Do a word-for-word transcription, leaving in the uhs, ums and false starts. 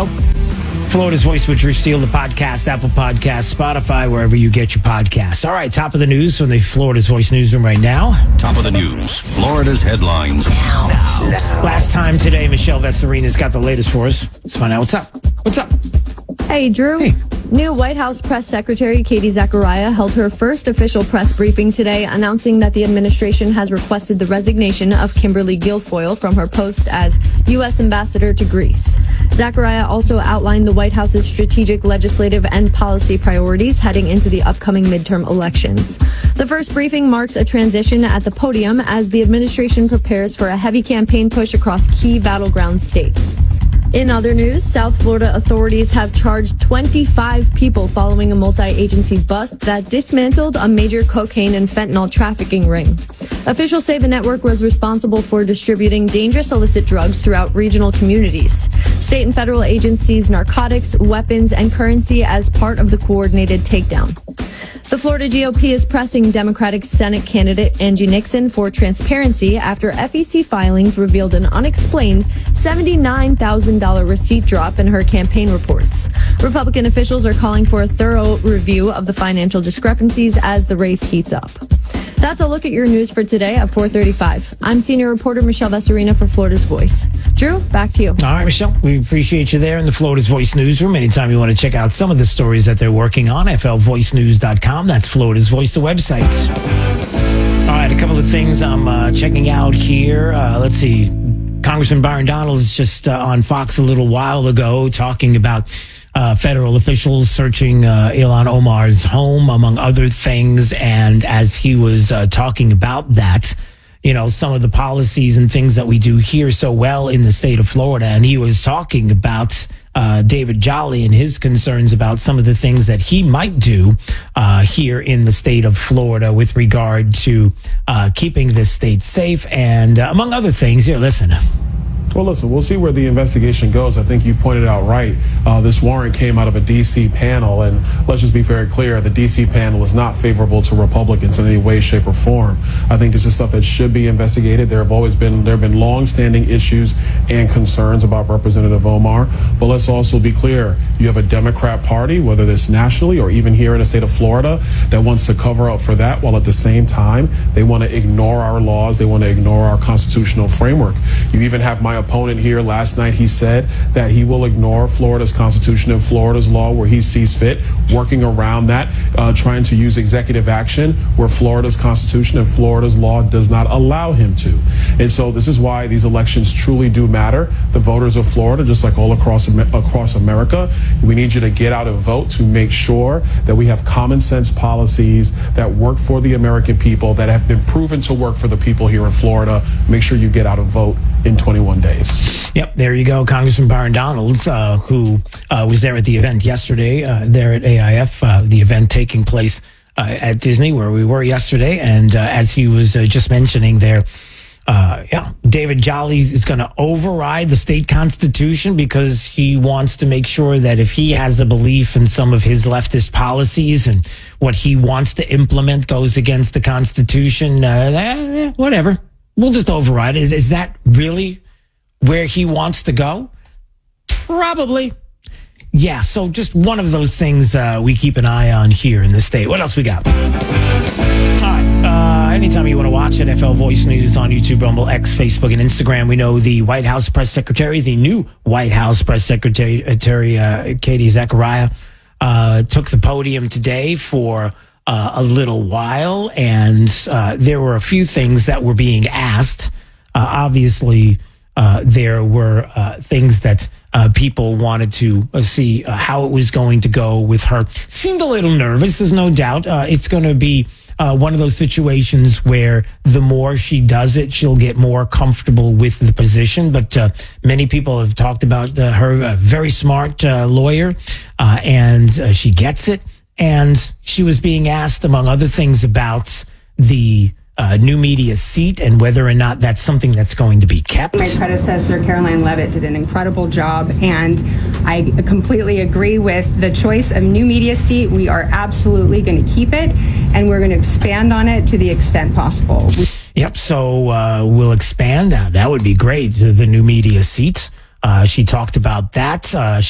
Show. Florida's Voice with Drew Steele, the podcast, Apple Podcasts, Spotify, wherever you get your podcasts. All right, top of the news from the Florida's Voice newsroom right now. Top of the news, Florida's headlines now. now. Last time today, Michelle Vesarina's got the latest for us. Let's find out what's up. What's up? Hey, Drew. Hey. New White House Press Secretary Katie Zachariah held her first official press briefing today, announcing that the administration has requested the resignation of Kimberly Guilfoyle from her post as U S Ambassador to Greece. Zachariah also outlined the White House's strategic, legislative, and policy priorities heading into the upcoming midterm elections. The first briefing marks a transition at the podium as the administration prepares for a heavy campaign push across key battleground states. In other news, South Florida authorities have charged twenty-five people following a multi-agency bust that dismantled a major cocaine and fentanyl trafficking ring. Officials say the network was responsible for distributing dangerous illicit drugs throughout regional communities. State and federal agencies, narcotics, weapons, and currency as part of the coordinated takedown. The Florida G O P is pressing Democratic Senate candidate Angie Nixon for transparency after F E C filings revealed an unexplained seventy-nine thousand dollars receipt drop in her campaign reports. Republican officials are calling for a thorough review of the financial discrepancies as the race heats up. That's a look at your news for today at four thirty-five. I'm senior reporter Michelle Vesarina for Florida's Voice. Drew, back to you. All right, Michelle, we appreciate you there in the Florida's Voice newsroom. Anytime you want to check out some of the stories that they're working on, F L voice news dot com. That's Florida's Voice, the website. All right, a couple of things I'm uh, checking out here. Uh, let's see. Congressman Byron Donalds was just uh, on Fox a little while ago talking about Uh, federal officials searching uh, Ilhan Omar's home, among other things. And as he was uh, talking about that, you know, some of the policies and things that we do here so well in the state of Florida. And he was talking about uh, David Jolly and his concerns about some of the things that he might do uh, here in the state of Florida with regard to uh, keeping this state safe. And uh, among other things, here, listen. Well, listen, we'll see where the investigation goes. I think you pointed out right. Uh, this warrant came out of a D C panel, and let's just be very clear, the D C panel is not favorable to Republicans in any way, shape, or form. I think this is stuff that should be investigated. There have always been, there have been long-standing issues and concerns about Representative Omar. But let's also be clear, you have a Democrat Party, whether it's nationally or even here in the state of Florida, that wants to cover up for that, while at the same time, they want to ignore our laws, they want to ignore our constitutional framework. You even have my opponent here last night. He said that he will ignore Florida's Constitution and Florida's law where he sees fit, working around that, uh, trying to use executive action where Florida's Constitution and Florida's law does not allow him to. And so this is why these elections truly do matter. The voters of Florida, just like all across across America, we need you to get out and vote to make sure that we have common sense policies that work for the American people, that have been proven to work for the people here in Florida. Make sure you get out and vote in twenty-one days. Yep, there you go. Congressman Byron Donalds, uh, who uh, was there at the event yesterday, uh, there at A I F, uh, the event taking place uh, at Disney, where we were yesterday. And uh, as he was uh, just mentioning there, uh, yeah, David Jolly is going to override the state constitution because he wants to make sure that if he has a belief in some of his leftist policies and what he wants to implement goes against the Constitution, uh, eh, whatever. We'll just override it. Is, is that really where he wants to go? Probably. Yeah, so just one of those things uh, we keep an eye on here in the state. What else we got? All right. Uh, anytime you want to watch it, F L Voice News on YouTube, Rumble, X, Facebook, and Instagram. We know the White House Press Secretary, the new White House Press Secretary, uh, Katie Zachariah, uh, took the podium today for Uh, a little while, and uh, there were a few things that were being asked. Uh, obviously, uh, there were uh, things that uh, people wanted to uh, see uh, how it was going to go with her. Seemed a little nervous, there's no doubt. Uh, it's going to be uh, one of those situations where the more she does it, she'll get more comfortable with the position. But uh, many people have talked about uh, her, a very smart uh, lawyer, uh, and uh, she gets it. And she was being asked, among other things, about the uh, new media seat and whether or not that's something that's going to be kept. My predecessor, Caroline Levitt, did an incredible job, and I completely agree with the choice of new media seat. We are absolutely going to keep it, and we're going to expand on it to the extent possible. Yep, so uh, we'll expand that. That would be great, the new media seat. Uh, she talked about that. Uh,